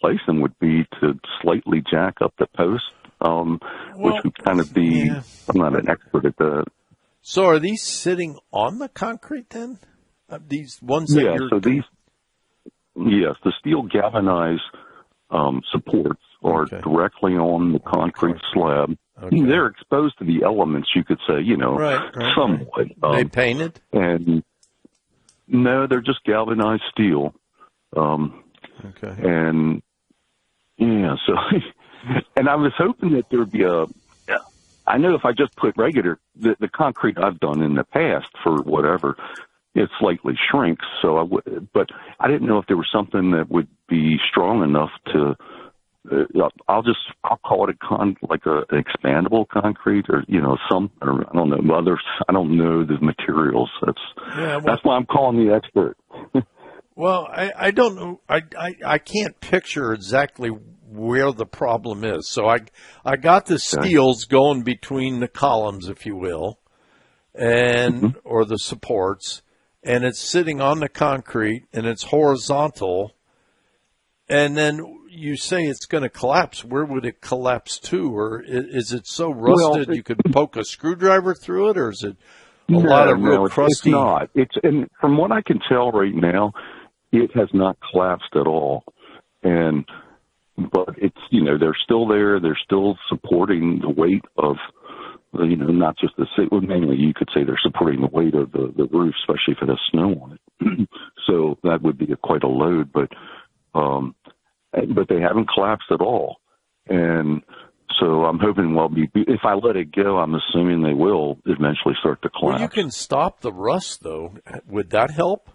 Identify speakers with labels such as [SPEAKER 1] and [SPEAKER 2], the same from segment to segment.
[SPEAKER 1] replace them would be to slightly jack up the post, which would kind of be, yeah. I'm not an expert at that.
[SPEAKER 2] So are these sitting on the concrete then? These ones that you're...
[SPEAKER 1] So these, yes, the steel galvanized supports are directly on the concrete slab. Okay. They're exposed to the elements, you could say, somewhat.
[SPEAKER 2] They painted?
[SPEAKER 1] And no, they're just galvanized steel. And yeah, so, and I was hoping that there'd be I know if I just put regular, the concrete I've done in the past for whatever, it slightly shrinks. So but I didn't know if there was something that would be strong enough to, I'll call it like an expandable concrete or, I don't know, I don't know the materials. That's why I'm calling the expert.
[SPEAKER 2] Well, I don't know. I can't picture exactly where the problem is. So I got the steels going between the columns, if you will, and or the supports, and it's sitting on the concrete and it's horizontal. And then you say it's going to collapse. Where would it collapse to? Or is it so rusted you could poke a screwdriver through it, or is it a lot of real crusty?
[SPEAKER 1] It's not. And from what I can tell right now, it has not collapsed at all. But it's, they're still there. They're still supporting the weight of, not just mainly you could say they're supporting the weight of the roof, especially if it has snow on it. So that would be quite a load, but they haven't collapsed at all. And so I'm hoping, if I let it go, I'm assuming they will eventually start to collapse.
[SPEAKER 2] Well, you can stop the rust, though. Would that help?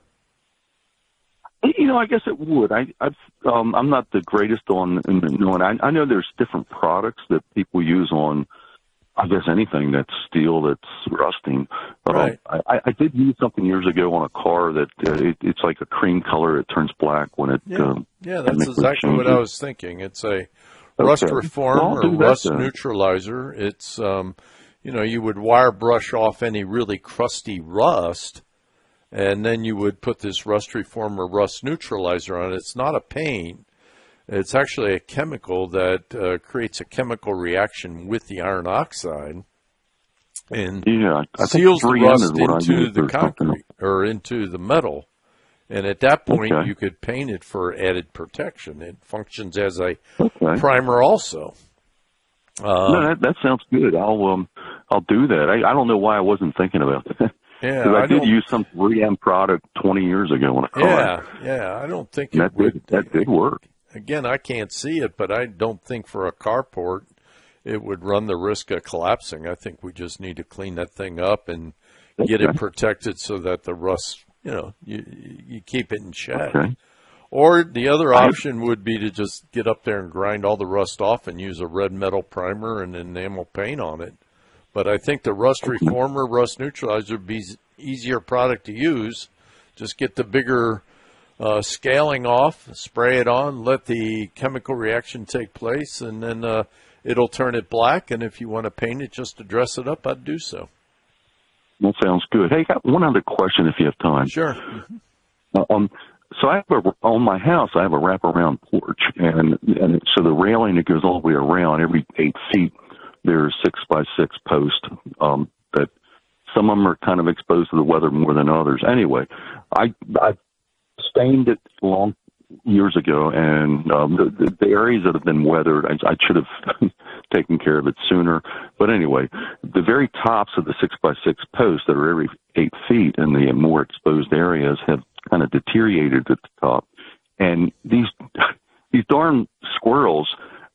[SPEAKER 1] I guess it would. I'm not the greatest on knowing. I know there's different products that people use on, I guess, anything that's steel that's rusting.
[SPEAKER 2] Right.
[SPEAKER 1] I did use something years ago on a car that it's like a cream color. It turns black when it.
[SPEAKER 2] That's exactly what I was thinking. It's a rust reform or rust neutralizer. It's you would wire brush off any really crusty rust. And then you would put this rust reform or rust neutralizer on it. It's not a paint. It's actually a chemical that creates a chemical reaction with the iron oxide and seals the rust into the concrete or into the metal. And at that point, you could paint it for added protection. It functions as a primer also.
[SPEAKER 1] No, that sounds good. I'll do that. I don't know why I wasn't thinking about that.
[SPEAKER 2] Yeah,
[SPEAKER 1] I did use some 3M product 20 years ago on a car.
[SPEAKER 2] Yeah, I don't think
[SPEAKER 1] that did work.
[SPEAKER 2] Again, I can't see it, but I don't think for a carport it would run the risk of collapsing. I think we just need to clean that thing up and get it protected so that the rust, you keep it in check. Okay. Or the other option would be to just get up there and grind all the rust off and use a red metal primer and enamel paint on it. But I think the rust reformer, rust neutralizer would be easier product to use. Just get the bigger scaling off, spray it on, let the chemical reaction take place, and then it'll turn it black. And if you want to paint it just to dress it up, I'd do so.
[SPEAKER 1] That sounds good. Hey, got one other question if you have time.
[SPEAKER 2] Sure.
[SPEAKER 1] So on my house, I have a wraparound porch, and so the railing that goes all the way around every 8 feet. There's 6x6 posts that some of them are kind of exposed to the weather more than others. Anyway, I stained it years ago, and the areas that have been weathered, I should have taken care of it sooner. But anyway, the very tops of the 6x6 posts that are every 8 feet in the more exposed areas have kind of deteriorated at the top. And these darn squirrels,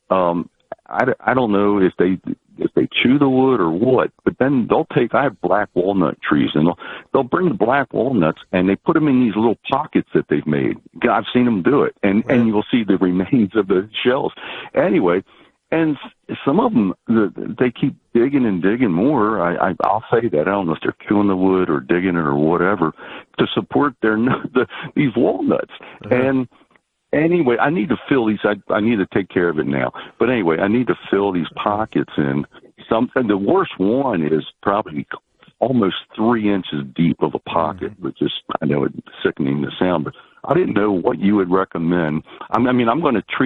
[SPEAKER 1] I don't know if they chew the wood or what, but then I have black walnut trees, and they'll bring the black walnuts and they put them in these little pockets that they've made. I've seen them do it, and you'll see the remains of the shells. Anyway, and some of them, they keep digging and digging more. I'll say that. I don't know if they're chewing the wood or digging it or whatever to support these walnuts. And anyway, I need to fill these. I need to take care of it now. But anyway, I need to fill these pockets in. The worst one is probably almost 3 inches deep of a pocket, which is, I know it's sickening to sound, but I didn't know what you would recommend. I'm going to treat